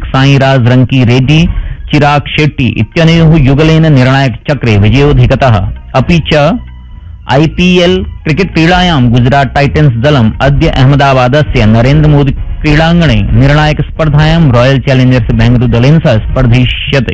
साईराज रंकी रेड्डी चिराग शेट्टी इत्यनयोः युगलेन निर्णायकचक्रे विजयोऽधिगतः। अपि च आईपीएल क्रिकेट क्रीडायां गुजरात टाइटन्स दलम् अद्य अहमदाबादस्य नरेन्द्र मोदी क्रीडाङ्गणे निर्णायक स्पर्धायां रॉयल चैलेंजर्स बेंगलुरु दलेन सह स्पर्धिष्यते।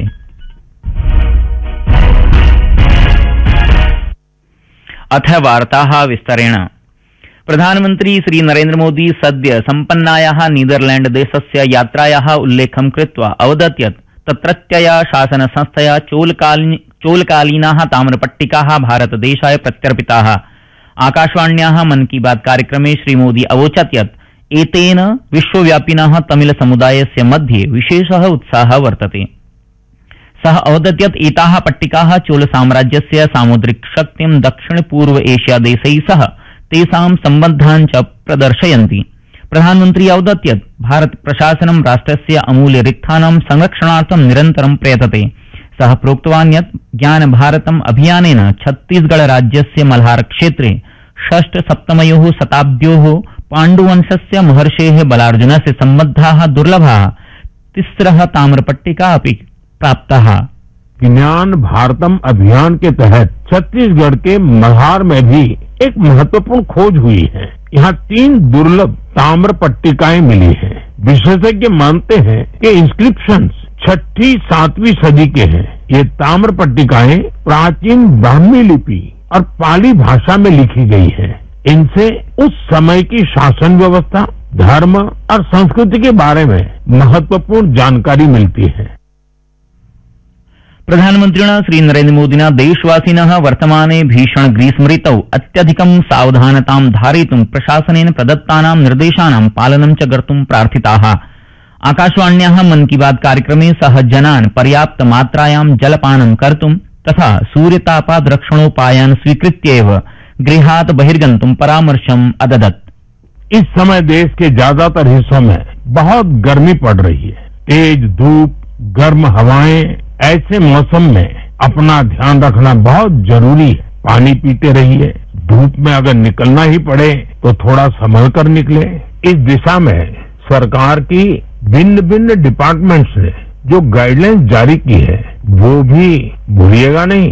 अथ वार्ताः विस्तरेण। प्रधानमन्त्री श्री नरेन्द्र मोदी सद्य सम्पन्नायाः नीदरलैंड देशस्य यात्रायाः उल्लेखं कृत्वा अवदत् यत् तत्रत्यया शासनसंस्थया चोलकालीनाः ताम्रपट्टिकाः भारतदेशाय प्रत्यर्पिताः। आकाशवाण्याः मन की बात कार्यक्रमे श्रीमोदी अवोचत् यत् एतेन विश्वव्यापिनः तमिल समुदायस्य मध्ये विशेषः उत्साहः वर्तते। सः अवदत् यत् एताः पट्टिकाः चोलसाम्राज्यस्य सामुद्रिक शक्तिं दक्षिण पूर्व एशिया देशैः सह तेषां सम्बद्धान् च प्रदर्शयन्ति। प्रधानमन्त्री अवदत् यत् भारत प्रशासनं राष्ट्रस्य अमूल्य रिक्थानां संरक्षणार्थं निरन्तरं प्रयतते। सः प्रोक्तवान् यत् ज्ञान भारतम् अभियानेन छत्तीसगढ़ राज्यस्य मल्हार क्षेत्रे षष्ठ-सप्तमयोः शताब्द्योः पाण्डुवंशस्य महर्षेः बलार्जुनस्य सम्बद्धाः दुर्लभाः तिस्रः ताम्रपट्टिका अपि प्राप्ताः। ज्ञान भारतम अभियान के तहत छत्तीसगढ़ के मल्हार में भी एक महत्वपूर्ण खोज हुई है। यहाँ 3 दुर्लभ ताम्र पट्टिकाएं मिली हैं। विशेषज्ञ मानते हैं कि इंस्क्रिप्शंस 6वीं-7वीं सदी के हैं। ये ताम्र पट्टिकाएं प्राचीन ब्राह्मी लिपि और पाली भाषा में लिखी गई हैं। इनसे उस समय की शासन व्यवस्था, धर्म और संस्कृति के बारे में महत्वपूर्ण जानकारी मिलती है। प्रधानमन्त्रिणा श्री नरेन्द्र मोदिना देशवासिनः वर्तमाने भीषण ग्रीष्म ऋतौ अत्यधिकं सावधानतां धारयितुं प्रशासनेन प्रदत्तानां निर्देशानां पालनं च कर्तुं प्रार्थिताः। आकाशवाण्याः मन की बात कार्यक्रमे सः जनान् पर्याप्त मात्रायां जलपानं कर्तुं तथा सूर्यतापात् रक्षणोपायान् स्वीकृत्य एव गृहात् बहिर्गन्तुं परामर्शम् अददत्। इस समय देश के ज्यादातर हिस्सों में बहुत गर्मी पड़ रही है। तेज धूप, गर्म हवाएं, ऐसे मौसम में अपना ध्यान रखना बहुत जरूरी है। पानी पीते रहिए। धूप में अगर निकलना ही पड़े तो थोड़ा संभल कर निकले। इस दिशा में सरकार की भिन्न भिन्न डिपार्टमेंट्स ने जो गाइडलाइंस जारी की है वो भी भूलिएगा नहीं।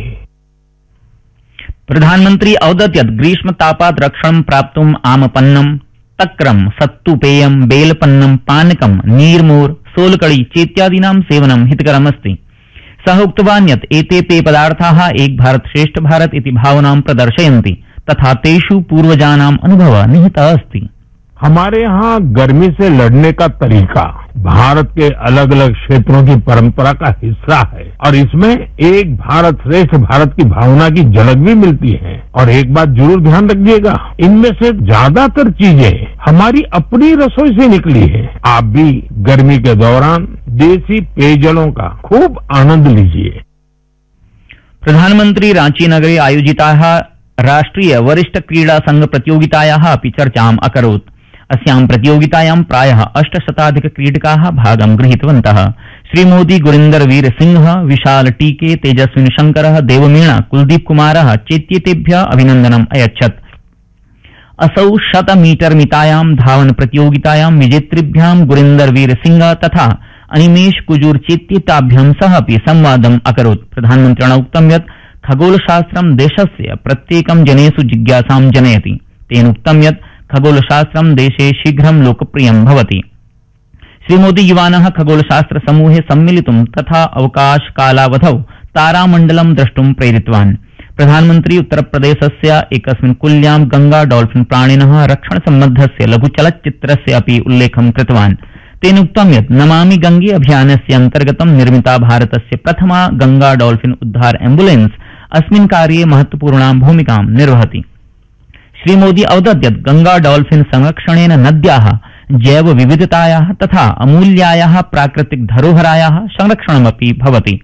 प्रधानमंत्री अवदत् यत् ग्रीष्म तापात् रक्षणं प्राप्तुम् आमपन्नं, तक्रं, सत्तुपेयं, बेलपन्नं, पानकं, नीर्मोर, सोलकड़ी चेत्यादीनां सेवनं हितकरमस्ति। सः उक्तवान् यत् एते पेयपदार्थाः एक भारत श्रेष्ठ भारत इति भावनां प्रदर्शयन्ति तथा तेषु पूर्वजानाम् अनुभवः निहितः अस्ति। हमारे यहाँ गर्मी से लड़ने का तरीका भारत के अलग अलग क्षेत्रों की परंपरा का हिस्सा है और इसमें एक भारत श्रेष्ठ भारत की भावना की झलक भी मिलती है। और एक बात जरूर ध्यान रखिएगा, इनमें से ज्यादातर चीजें हमारी अपनी रसोई से निकली है। आप भी गर्मी के दौरान देसी पेयजलों का खूब आनंद लीजिए। प्रधानमंत्री रांची नगरे आयोजिताः राष्ट्रिय वरिष्ठ क्रीडा संघ प्रतियोगितायाः अपि चर्चाम् अकरोत्। अस्यां प्रतियोगितायां प्रायः 800 क्रीडकाः भागं गृहीतवन्तः। श्रीमोदी गुरिन्दर वीर सिंह, विशाल टीके, तेजस्विन शंकरः, देवमीणा, कुलदीप कुमारः चेत्येतेभ्यः अभिनन्दनम् अयच्छत्। असौ 100 मीटर मितायां धावन प्रतियोगितायां विजेतृभ्यां गुरिन्दर वीर सिंह तथा अनिमेष कुजूर चेत्येताभ्यां सह अपि संवादम् अकरोत्। प्रधानमन्त्रिणा उक्तं यत् खगोलशास्त्रं देशस्य प्रत्येकं जनेषु जिज्ञासां जनयति। तेन उक्तं यत् खगोलशास्त्रं देशे शीघ्रं लोकप्रियं भवति। श्रीमोदी युवानः खगोलशास्त्र समूहे सम्मिलितुं तथा अवकाश कालावधौ तारामण्डलं द्रष्टुं प्रेरितवान्। प्रधानमन्त्री उत्तरप्रदेशस्य एकस्मिन् कुल्यां गंगा डॉल्फिन प्राणिनः रक्षण सम्बद्धस्य लघुचलच्चित्रस्य अपि उल्लेखं कृतवान्। तेन उक्तं यत् नमामि गंगे अभियानस्य अन्तर्गतं निर्मिता भारतस्य प्रथमा गंगा डॉल्फिन उद्धार एम्बुलेंस अस्मिन् कार्ये महत्वपूर्णां भूमिकां निर्वहति। श्रीमोदी अवदत् यत् गंगा डॉल्फिन संरक्षणेन नद्याः जैव विविधतायाः तथा अमूल्यायाः प्राकृतिक धरोहरायाः संरक्षणमपि भवति।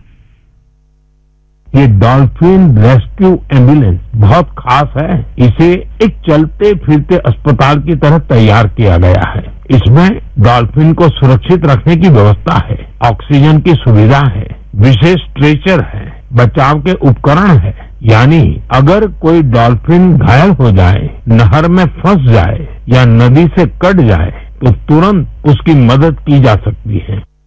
ये डॉल्फिन रेस्क्यू एम्बुलेंस बहुत खास है। इसे एक चलते फिरते अस्पताल की तरह तैयार किया गया है। इसमें डॉल्फिन को सुरक्षित रखने की व्यवस्था है, ऑक्सीजन की सुविधा है, विशेष स्ट्रेचर है, बचाव के उपकरण है। यानी अगर कोई डॉल्फिन घायल हो जाए, नहर में फंस जाए या नदी से कट जाए तो तुरंत उसकी मदद की जा सकती है।